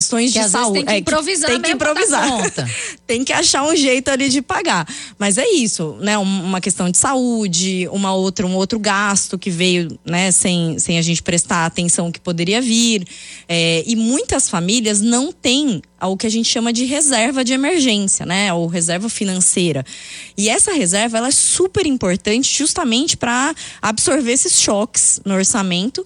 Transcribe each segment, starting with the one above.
questões de saúde. Tem que improvisar, tem que improvisar. Tem que achar um jeito ali de pagar. Mas é isso, né? Uma questão de saúde, um outro gasto que veio, né, sem a gente prestar a atenção que poderia vir. E muitas famílias não têm o que a gente chama de reserva de emergência, né? Ou reserva financeira. E essa reserva, ela é super importante justamente para absorver esses choques no orçamento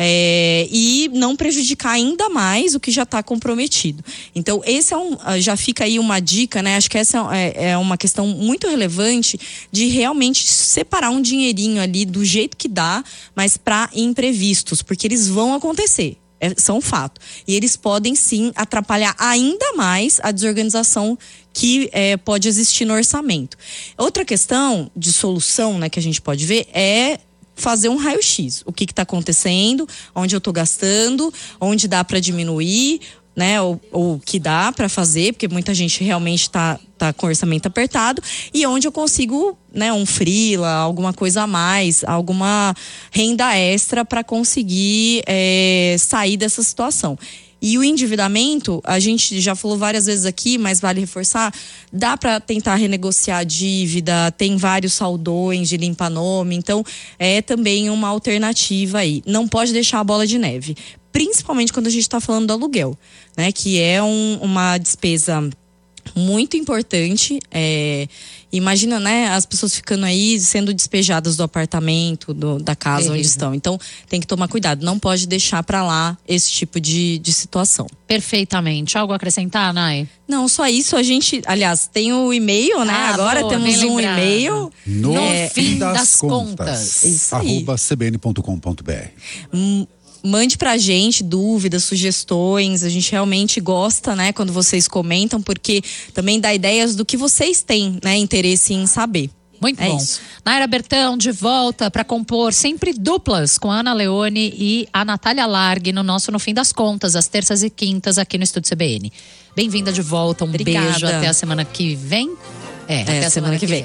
e não prejudicar ainda mais o que já está comprometido. Então, esse já fica aí uma dica, né? Acho que essa é uma questão muito relevante de realmente separar um dinheirinho ali do jeito que dá, mas para imprevistos, porque eles vão acontecer. São um fato. E eles podem sim atrapalhar ainda mais a desorganização que pode existir no orçamento. Outra questão de solução, né, que a gente pode ver é fazer um raio-x. O que está acontecendo, onde eu estou gastando, onde dá para diminuir, né, ou o que dá para fazer, porque muita gente realmente está com orçamento apertado, e onde eu consigo, né, um freela, alguma coisa a mais, alguma renda extra para conseguir sair dessa situação. E o endividamento, a gente já falou várias vezes aqui, mas vale reforçar, dá para tentar renegociar a dívida, tem vários saldões de limpa-nome, então é também uma alternativa aí. Não pode deixar a bola de neve, principalmente quando a gente está falando do aluguel, né, que é uma despesa muito importante. Imagina, né, as pessoas ficando aí sendo despejadas do apartamento, da casa onde estão. Então, tem que tomar cuidado. Não pode deixar para lá esse tipo de situação. Perfeitamente. Algo a acrescentar, Nay? Não, só isso. A gente, aliás, tem o e-mail, né? Agora temos um e-mail. No fim das contas. Isso aí. @cbn.com.br. Mande pra gente dúvidas, sugestões. A gente realmente gosta, né, quando vocês comentam, porque também dá ideias do que vocês têm, né, interesse em saber. Muito bom. Isso. Naira Bertão de volta para compor sempre duplas com a Ana Leone e a Natália Largue No Fim das Contas, às terças e quintas aqui no Estúdio CBN. Bem-vinda de volta, Obrigada. Beijo, até a semana que vem. Até a semana que vem.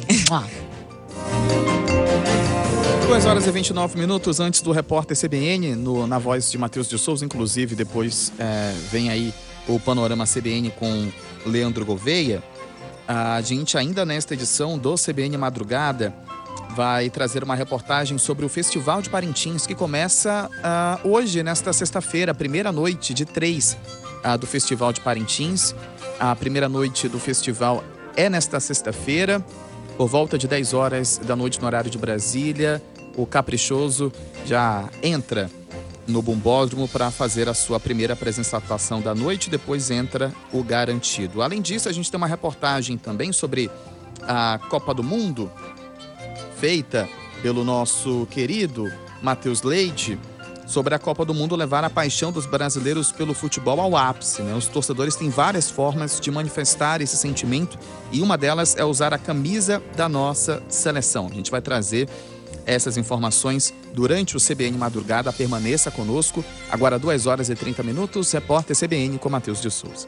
2h29 antes do repórter CBN, na voz de Matheus de Souza, inclusive depois vem aí o Panorama CBN com Leandro Gouveia. A gente ainda nesta edição do CBN Madrugada vai trazer uma reportagem sobre o Festival de Parintins, que começa hoje, nesta sexta-feira, a primeira noite de 3 do Festival de Parintins. A primeira noite do festival é nesta sexta-feira, por volta de 10 horas da noite no horário de Brasília. O Caprichoso já entra no Bumbódromo para fazer a sua primeira apresentação da noite, depois entra o Garantido. Além disso, a gente tem uma reportagem também sobre a Copa do Mundo, feita pelo nosso querido Matheus Leite, sobre a Copa do Mundo levar a paixão dos brasileiros pelo futebol ao ápice, né? Os torcedores têm várias formas de manifestar esse sentimento e uma delas é usar a camisa da nossa seleção. A gente vai trazer essas informações durante o CBN Madrugada. Permaneça conosco. Agora 2h30, repórter CBN com Matheus de Souza.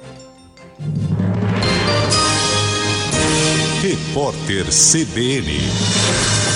Repórter CBN.